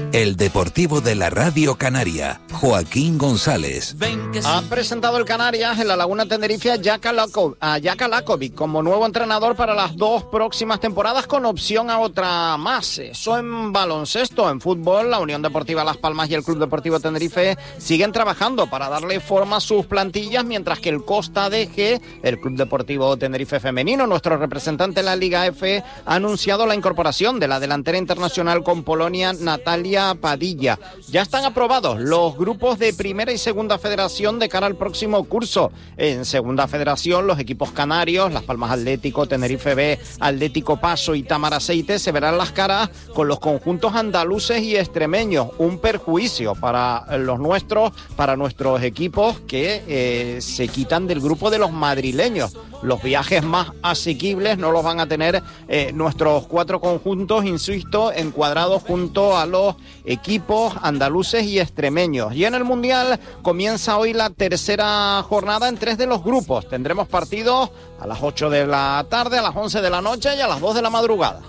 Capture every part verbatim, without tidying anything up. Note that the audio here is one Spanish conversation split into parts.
El Deportivo de la Radio Canaria, Joaquín González. Ha presentado el Canarias en la Laguna Tenerife a Jaka Lakovic como nuevo entrenador para las dos próximas temporadas, con opción a otra más. Eso en baloncesto. En fútbol, la Unión Deportiva Las Palmas y el Club Deportivo Tenerife siguen trabajando para darle forma a sus plantillas, mientras que el Costa de G, el Club Deportivo Tenerife Femenino, nuestro representante en la Liga F, ha anunciado la incorporación de la delantera internacional con Polonia, Natalia Padilla. Ya están aprobados los grupos de primera y segunda federación de cara al próximo curso. En segunda federación, los equipos canarios, Las Palmas Atlético, Tenerife B, Atlético Paso y Tamar Aceite, se verán las caras con los conjuntos andaluces y extremeños. Un perjuicio para los nuestros, para nuestros equipos que eh, se quitan del grupo de los madrileños. Los viajes más asequibles no los van a tener eh, nuestros cuatro conjuntos, insisto, encuadrados junto a los equipos andaluces y extremeños. Y en el Mundial comienza hoy la tercera jornada en tres de los grupos. Tendremos partidos a las ocho de la tarde, a las once de la noche y a las dos de la madrugada.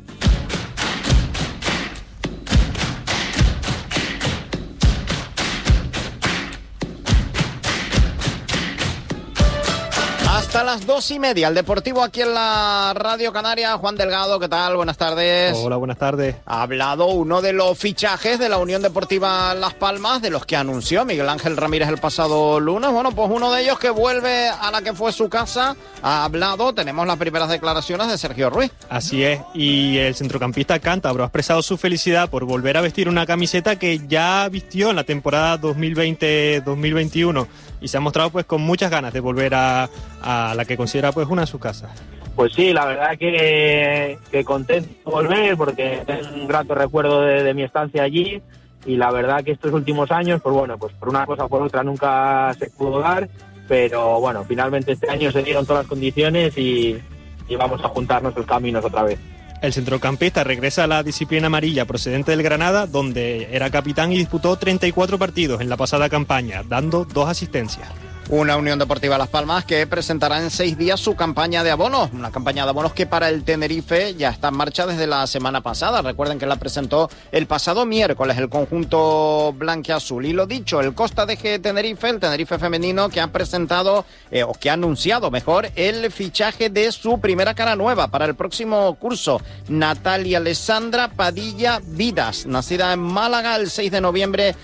Hasta las dos y media, el Deportivo aquí en la Radio Canaria. Juan Delgado, ¿qué tal? Buenas tardes. Hola, buenas tardes. Ha hablado uno de los fichajes de la Unión Deportiva Las Palmas, de los que anunció Miguel Ángel Ramírez el pasado lunes. Bueno, pues uno de ellos que vuelve a la que fue su casa, ha hablado. Tenemos las primeras declaraciones de Sergio Ruiz. Así es, y el centrocampista cántabro ha expresado su felicidad por volver a vestir una camiseta que ya vistió en la temporada dos mil veinte dos mil veintiuno y se ha mostrado pues con muchas ganas de volver a, a la que considera pues una de sus casas. Pues sí, la verdad que, que contento de volver, porque es un grato recuerdo de, de mi estancia allí, y la verdad que estos últimos años, pues bueno, pues por una cosa o por otra nunca se pudo dar, pero bueno, finalmente este año se dieron todas las condiciones y, y vamos a juntar nuestros caminos otra vez. El centrocampista regresa a la disciplina amarilla procedente del Granada, donde era capitán y disputó treinta y cuatro partidos en la pasada campaña, dando dos asistencias. Una Unión Deportiva Las Palmas que presentará en seis días su campaña de abonos, una campaña de abonos que para el Tenerife ya está en marcha desde la semana pasada. Recuerden que la presentó el pasado miércoles el conjunto blanquiazul. Y lo dicho, el Costa de G Tenerife, el Tenerife femenino, que ha presentado, eh, o que ha anunciado mejor, el fichaje de su primera cara nueva para el próximo curso, Natalia Alessandra Padilla Vidas, nacida en Málaga el seis de noviembre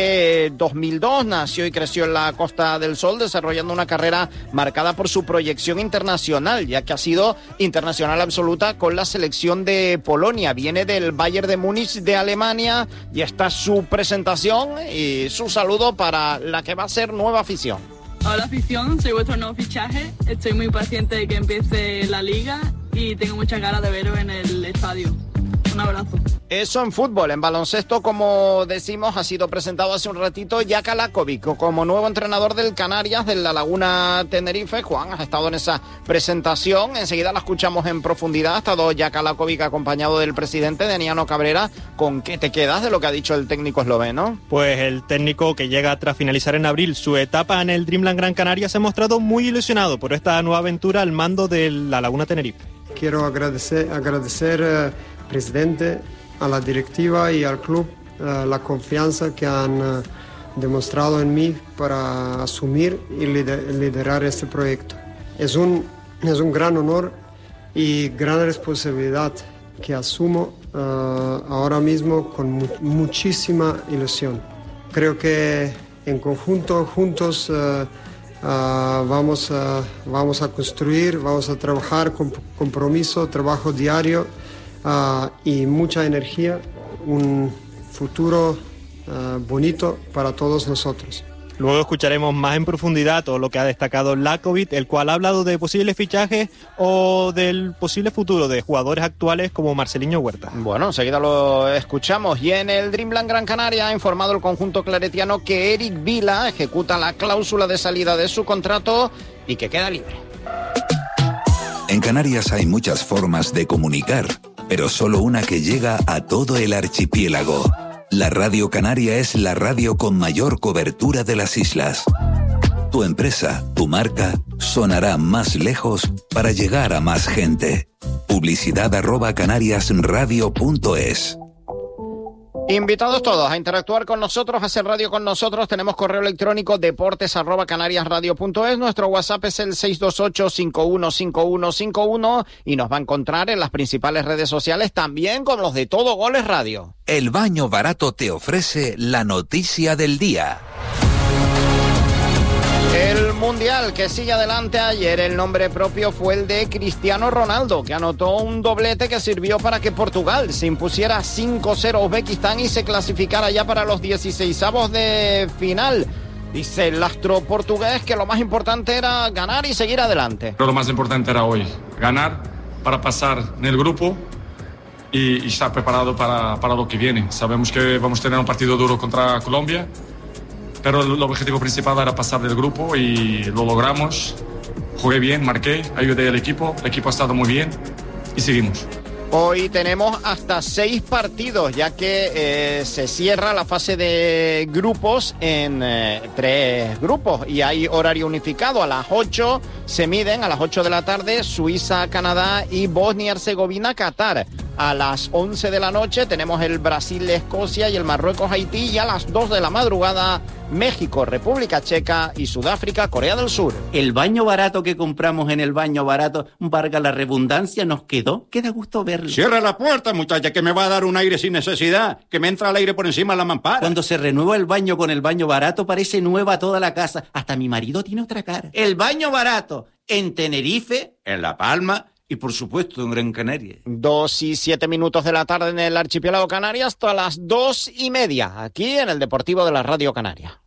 de dos mil dos, nació y creció en la Costa del Sol, desarrollando una carrera marcada por su proyección internacional, ya que ha sido internacional absoluta con la selección de Polonia. Viene del Bayern de Múnich de Alemania y esta es su presentación y su saludo para la que va a ser nueva afición. Hola afición, soy vuestro nuevo fichaje. Estoy muy paciente de que empiece la liga y tengo muchas ganas de veros en el estadio. Un abrazo. Eso en fútbol. En baloncesto, como decimos, ha sido presentado hace un ratito Jaka Lakovic como nuevo entrenador del Canarias, de la Laguna Tenerife. Juan, has estado en esa presentación. Enseguida la escuchamos en profundidad. Ha estado Jaka Lakovic acompañado del presidente, Daniano Cabrera. ¿Con qué te quedas de lo que ha dicho el técnico esloveno? Pues el técnico, que llega tras finalizar en abril su etapa en el Dreamland Gran Canaria, se ha mostrado muy ilusionado por esta nueva aventura al mando de la Laguna Tenerife. Quiero agradecer, agradecer uh, presidente, a la directiva y al club uh, la confianza que han uh, demostrado en mí para asumir y lider- liderar este proyecto. Es un, es un gran honor y gran responsabilidad que asumo uh, ahora mismo con mu- muchísima ilusión. Creo que en conjunto, juntos, uh, Uh, vamos, a, vamos a construir, vamos a trabajar con compromiso, trabajo diario uh, y mucha energía, un futuro uh, bonito para todos nosotros. Luego escucharemos más en profundidad todo lo que ha destacado Lakovic, el cual ha hablado de posibles fichajes o del posible futuro de jugadores actuales como Marceliño Huerta. Bueno, enseguida lo escuchamos. Y en el Dreamland Gran Canaria ha informado el conjunto claretiano que Eric Vila ejecuta la cláusula de salida de su contrato y que queda libre. En Canarias hay muchas formas de comunicar, pero solo una que llega a todo el archipiélago. La Radio Canaria es la radio con mayor cobertura de las islas. Tu empresa, tu marca, sonará más lejos para llegar a más gente. Publicidad arroba canariasradio punto es. Invitados todos a interactuar con nosotros, a hacer radio con nosotros. Tenemos correo electrónico deportes arroba canariasradio punto es. Nuestro WhatsApp es el seis dos ocho, cinco uno cinco uno cinco uno y nos va a encontrar en las principales redes sociales, también con los de Todo Goles Radio. El Baño Barato te ofrece la noticia del día. El Mundial que sigue adelante. Ayer el nombre propio fue el de Cristiano Ronaldo, que anotó un doblete que sirvió para que Portugal se impusiera cinco cero a Uzbekistán y se clasificara ya para los dieciseisavos de final. Dice el astro portugués que lo más importante era ganar y seguir adelante. Pero lo más importante era hoy, ganar para pasar en el grupo y, y estar preparado para, para lo que viene. Sabemos que vamos a tener un partido duro contra Colombia, pero el objetivo principal era pasar del grupo y lo logramos. Jugué bien, marqué, ayudé al equipo, el equipo ha estado muy bien y seguimos. Hoy tenemos hasta seis partidos, ya que eh, se cierra la fase de grupos en eh, tres grupos y hay horario unificado. A las ocho se miden, a las ocho de la tarde, Suiza, Canadá y Bosnia-Herzegovina, Qatar. A las once de la noche tenemos el Brasil-Escocia y el Marruecos-Haití, y a las dos de la madrugada México, República Checa y Sudáfrica, Corea del Sur. El baño barato que compramos en el baño barato, valga la redundancia, nos quedó. Queda gusto verlo. Cierra la puerta, muchacha, que me va a dar un aire sin necesidad, que me entra el aire por encima de la mampara. Cuando se renueva el baño con el baño barato, parece nueva toda la casa. Hasta mi marido tiene otra cara. El baño barato en Tenerife, en La Palma y, por supuesto, en Gran Canaria. Dos y siete minutos de la tarde en el archipiélago Canarias, hasta las dos y media, aquí en el Deportivo de la Radio Canaria.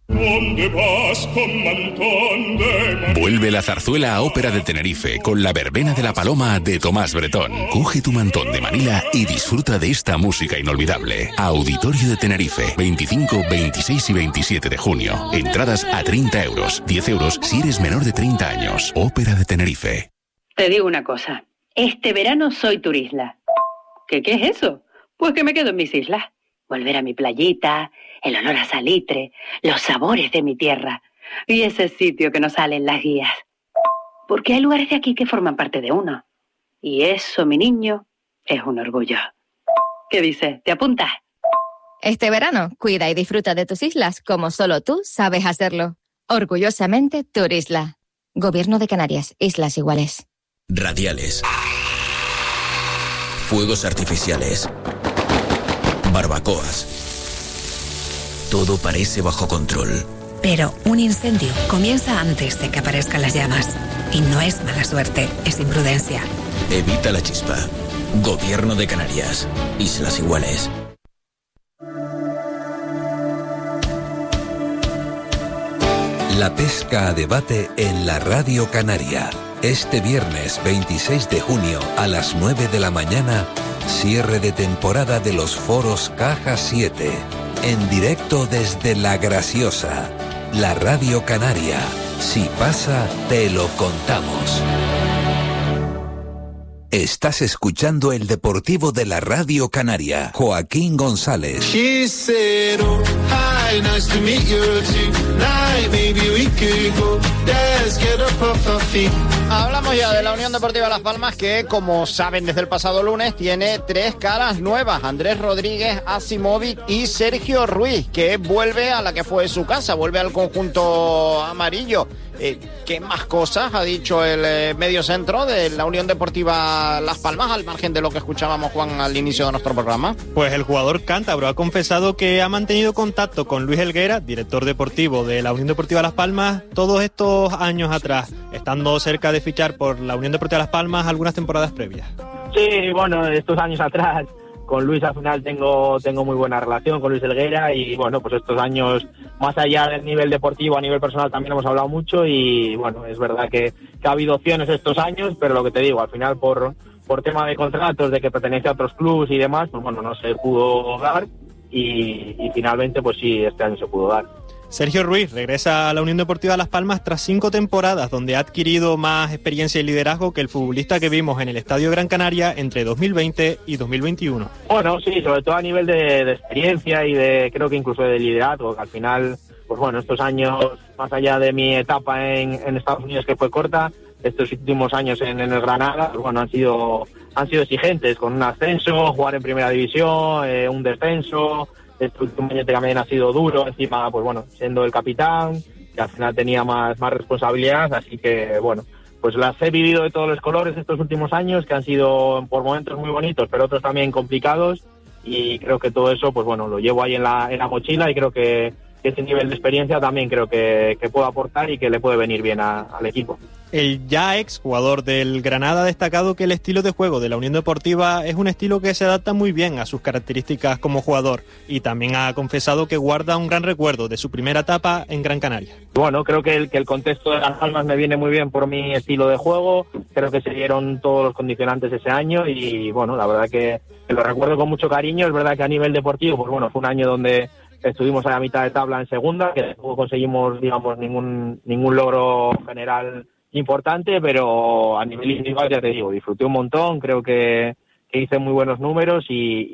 Vuelve la zarzuela a Ópera de Tenerife con la verbena de la Paloma de Tomás Bretón. Coge tu mantón de Manila y disfruta de esta música inolvidable. Auditorio de Tenerife, veinticinco, veintiséis y veintisiete de junio. Entradas a treinta euros, diez euros si eres menor de treinta años. Ópera de Tenerife. Te digo una cosa, este verano soy turisla. ¿Qué, qué es eso? Pues que me quedo en mis islas. Volver a mi playita, el olor a salitre, los sabores de mi tierra y ese sitio que nos sale en las guías. Porque hay lugares de aquí que forman parte de uno. Y eso, mi niño, es un orgullo. ¿Qué dices? ¿Te apuntas? Este verano, cuida y disfruta de tus islas como solo tú sabes hacerlo. Orgullosamente, Turisla. Gobierno de Canarias, Islas Iguales. Radiales. Fuegos artificiales. Barbacoas. Todo parece bajo control. Pero un incendio comienza antes de que aparezcan las llamas. Y no es mala suerte, es imprudencia. Evita la chispa. Gobierno de Canarias. Islas Iguales. La pesca a debate en la Radio Canaria. Este viernes veintiséis de junio a las nueve de la mañana, cierre de temporada de los foros Caja siete. En directo desde La Graciosa. La Radio Canaria. Si pasa, te lo contamos. Estás escuchando el Deportivo de la Radio Canaria. Joaquín González. Hablamos ya de la Unión Deportiva Las Palmas, que, como saben desde el pasado lunes, tiene tres caras nuevas: Andrés Rodríguez, Asimovic y Sergio Ruiz, que vuelve a la que fue su casa, vuelve al conjunto amarillo. Eh, ¿Qué más cosas ha dicho el eh, mediocentro de la Unión Deportiva Las Palmas, al margen de lo que escuchábamos, Juan, al inicio de nuestro programa? Pues el jugador cántabro ha confesado que ha mantenido contacto con Luis Helguera, director deportivo de la Unión Deportiva Las Palmas, todos estos años atrás, estando cerca de fichar por la Unión Deportiva Las Palmas algunas temporadas previas. Sí, bueno, estos años atrás con Luis al final tengo tengo muy buena relación con Luis Helguera, y bueno, pues estos años, más allá del nivel deportivo, a nivel personal también hemos hablado mucho, y bueno, es verdad que, que ha habido opciones estos años, pero lo que te digo, al final por por tema de contratos, de que pertenece a otros clubes y demás, pues bueno, no se pudo dar, y, y finalmente pues sí, este año se pudo dar. Sergio Ruiz regresa a la Unión Deportiva Las Palmas tras cinco temporadas, donde ha adquirido más experiencia y liderazgo que el futbolista que vimos en el Estadio Gran Canaria entre dos mil veinte y dos mil veintiuno. Bueno, sí, sobre todo a nivel de, de experiencia y de, creo que incluso de liderazgo, que al final, pues bueno, estos años, más allá de mi etapa en, en Estados Unidos, que fue corta, estos últimos años en, en el Granada, pues bueno, han sido han sido exigentes, con un ascenso, jugar en primera división, eh, un descenso, este último año también ha sido duro, encima, pues bueno, siendo el capitán, que al final tenía más, más responsabilidad, así que bueno, pues las he vivido de todos los colores estos últimos años, que han sido por momentos muy bonitos, pero otros también complicados, y creo que todo eso, pues bueno, lo llevo ahí en la, en la mochila, y creo que ese nivel de experiencia también creo que, que puedo aportar y que le puede venir bien a, al equipo. El ya ex jugador del Granada ha destacado que el estilo de juego de la Unión Deportiva es un estilo que se adapta muy bien a sus características como jugador, y también ha confesado que guarda un gran recuerdo de su primera etapa en Gran Canaria. Bueno, creo que el, que el contexto de Las Palmas me viene muy bien por mi estilo de juego, creo que se dieron todos los condicionantes ese año y bueno, la verdad que, que lo recuerdo con mucho cariño. Es verdad que a nivel deportivo, pues bueno, fue un año donde estuvimos a la mitad de tabla en segunda, que tampoco conseguimos, digamos, ningún ningún logro general importante, pero a nivel individual, ya te digo, disfruté un montón, creo que, que hice muy buenos números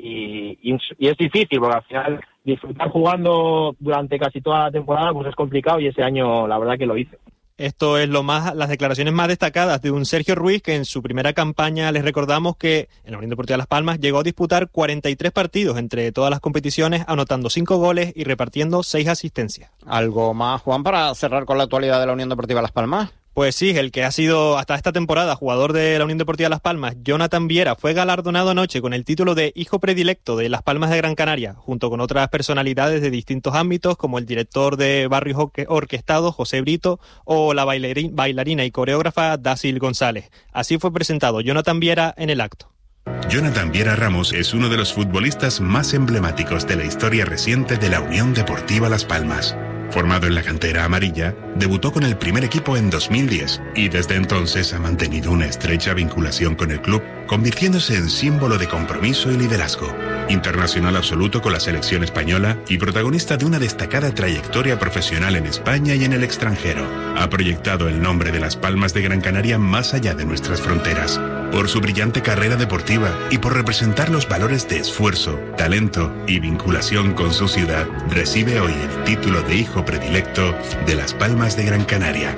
y, y, y es difícil, porque al final disfrutar jugando durante casi toda la temporada pues es complicado, y ese año la verdad que lo hice. Esto es lo más, las declaraciones más destacadas de un Sergio Ruiz, que en su primera campaña, les recordamos que en la Unión Deportiva Las Palmas llegó a disputar cuarenta y tres partidos entre todas las competiciones, anotando cinco goles y repartiendo seis asistencias. ¿Algo más, Juan, para cerrar con la actualidad de la Unión Deportiva Las Palmas? Pues sí, el que ha sido hasta esta temporada jugador de la Unión Deportiva Las Palmas, Jonathan Viera, fue galardonado anoche con el título de Hijo Predilecto de Las Palmas de Gran Canaria, junto con otras personalidades de distintos ámbitos, como el director de Barrios Orquestados, José Brito, o la bailarín, bailarina y coreógrafa Dácil González. Así fue presentado Jonathan Viera en el acto. Jonathan Viera Ramos es uno de los futbolistas más emblemáticos de la historia reciente de la Unión Deportiva Las Palmas. Formado en la cantera amarilla, debutó con el primer equipo en dos mil diez y desde entonces ha mantenido una estrecha vinculación con el club, convirtiéndose en símbolo de compromiso y liderazgo. Internacional absoluto con la selección española y protagonista de una destacada trayectoria profesional en España y en el extranjero. Ha proyectado el nombre de Las Palmas de Gran Canaria más allá de nuestras fronteras, por su brillante carrera deportiva y por representar los valores de esfuerzo, talento y vinculación con su ciudad. Recibe hoy el título de Hijo Predilecto de Las Palmas de Gran Canaria.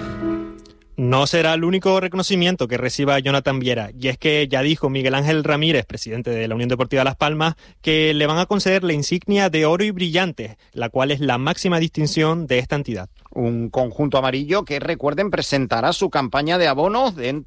No será el único reconocimiento que reciba Jonathan Viera, y es que ya dijo Miguel Ángel Ramírez, presidente de la Unión Deportiva Las Palmas, que le van a conceder la insignia de oro y brillantes, la cual es la máxima distinción de esta entidad. Un conjunto amarillo que, recuerden, presentará su campaña de abonos dentro